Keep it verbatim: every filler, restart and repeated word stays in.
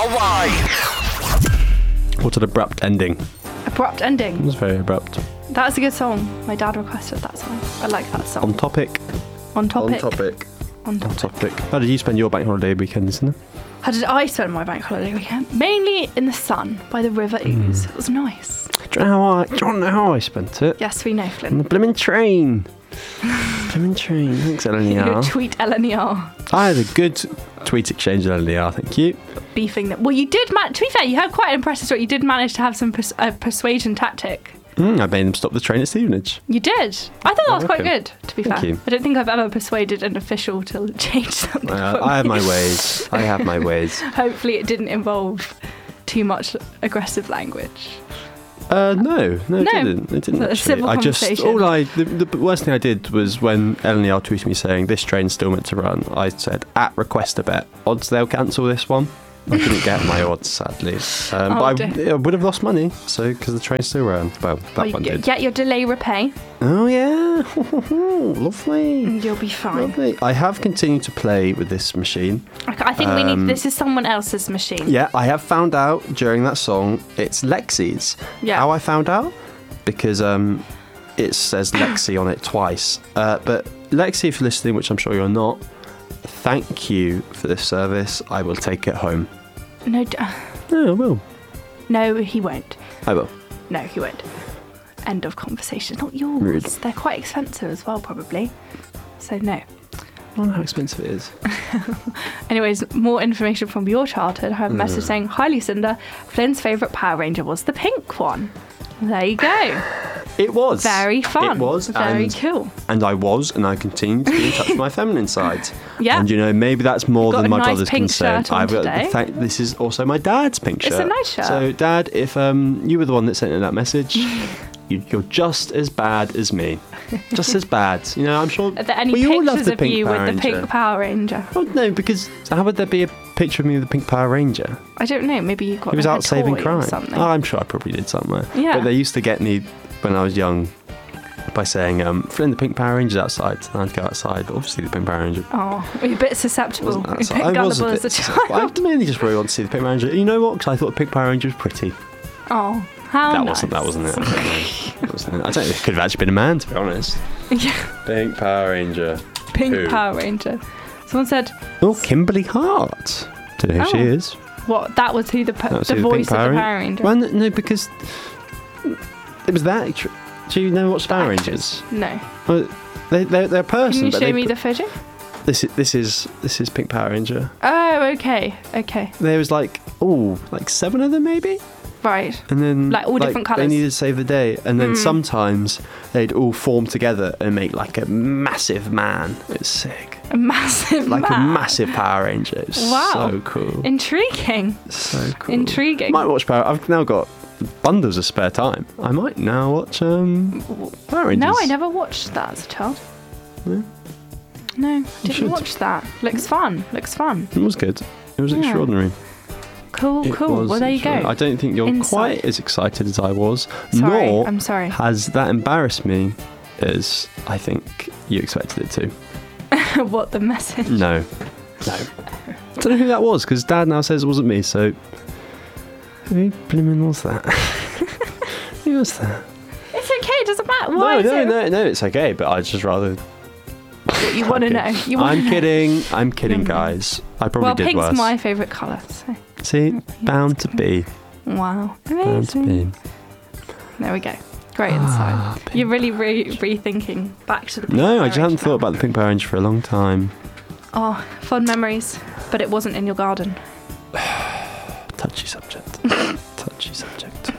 why. What an abrupt ending. Abrupt ending. It was very abrupt. That was a good song. My dad requested that song. I like that song. On topic. On topic. On topic. On topic. On topic. How did you spend your bank holiday weekend, isn't it? How did I spend my bank holiday weekend? Mainly in the sun by the River Ouse. Mm. It was nice. Do you know how I, do you know how I spent it? Yes, we know, On Flynn. the blooming train. blooming train. Thanks, L N E R. Tweet L N E R. I had a good tweet exchange with L N E R, thank you. Beefing them. Well, you did, man- to be fair, you had quite an impressive story. You did manage to have some pers- uh, persuasion tactic. Mm, I made them stop the train at Stevenage. You did. I thought that was quite okay. good, to be Thank fair. you. I don't think I've ever persuaded an official to change something. Uh, for I have me. my ways. I have my ways. Hopefully it didn't involve too much aggressive language. Uh, no, no, it No. didn't. It didn't A actually. civil I just conversation. all I the, the worst thing I did was when L N E R tweeted me saying this train's still meant to run. I said at request a bet odds they'll cancel this one. I didn't get my odds sadly, um, Oh, but I, dear. I would have lost money. So because the train still ran. Well, that Well, you one get, did. get your delay repay Oh yeah, lovely. and you'll be fine. Lovely. I have continued to play with this machine. Okay, I think we Um, need. This is someone else's machine. Yeah, I have found out during that song it's Lexi's. Yeah. How I found out? Because um, it says Lexi on it twice. Uh, but Lexi, if you're listening, which I'm sure you're not, thank you for this service. I will take it home. No, d- No, I will. no, he won't. I will. No, he won't. End of conversation. Not yours. Rude. They're quite expensive as well, probably. So no. I don't know how expensive it is. Anyways, more information from your childhood. I have a Mm. message saying, "Hi Lucinda, Flynn's favourite Power Ranger was the pink one." There you go. It was. Very fun. It was. Very and, cool. And I was, and I continue to be in touch with my feminine side. Yeah. And you know, maybe that's more Got than a my nice brother's pink concern. shirt on I've got today. thank, this is also my dad's pink It's shirt. a nice shirt. So, Dad, if um you were the one that sent in that message, you, you're just as bad as me. Just as bad. You know, I'm sure. Are there any we all love pictures the of pink you Power with the Ranger. pink Power Ranger? Oh no, because how would there be a picture of me with the pink Power Ranger? I don't know. Maybe you got He was like out a saving toy crime. or something. Oh, I'm sure I probably did somewhere. Yeah. But they used to get me when I was young by saying, um, Flynn, the pink Power Ranger's outside. And I'd go outside, but obviously the pink Power Ranger Oh, you're a bit susceptible. wasn't You're a outside. bit I was a gullible bit as a susceptible. I child. mainly just really wanted to see the pink Power Ranger. You know what? Because I thought the pink Power Ranger was pretty. Oh, how that nice. wasn't. That wasn't it. I don't know. That wasn't it. I don't think it could have actually been a man, to be honest. Yeah, Pink Power Ranger. pink Who? Power Ranger. Someone said, Oh, Kimberly Hart. Don't know who she Oh. is. "What? That was who the po- That was the who the voice pink Power of the Ranger- Power Ranger." Well, no, no, because it was that. actr- Do you know what's Power Rangers? No. Well, they, they're, they're a person. Can you but show they me put- the photo? This is this is this is Pink Power Ranger. Oh, okay, okay, There was like oh like seven of them maybe, right. and then Like, all different They colours? needed to save the day, and then Mm. sometimes they'd all form together and make like a massive man. It's sick, A massive like man. a massive Power Ranger. It's Wow. so cool. Intriguing. So cool. Intriguing. Might watch Power. I've now got bundles of spare time. I might now watch um Power Rangers. No, I never watched that as a child. No? No, didn't should. watch that. Looks fun. Looks fun. It was good. It was Yeah. extraordinary. Cool, It cool. was Well, there you extraordinary. I go. don't think you're Inside. quite as excited as I was, Sorry, nor I'm sorry. has that embarrassed me as I think you expected it to. What, the message? No. No. I don't know who that was, because Dad now says it wasn't me, so who blimmin' was that? Who was that? It's okay. It doesn't matter. Why no, is no, it? no, no, it's okay, but I'd just rather... What you want to know? You wanna I'm know. kidding, I'm kidding, Mhm. guys. I probably Well, did pink's worse. my favourite colour. So. See? Bound to be. Wow. Bound to Amazing. be. There we go. Great Ah, insight. pink. You're really re- rethinking back to the pink No, Power I just hadn't Ranger thought now. about the Pink Power Ranger for a long time. Oh, fond memories. But it wasn't in your garden. Touchy subject. Touchy subject.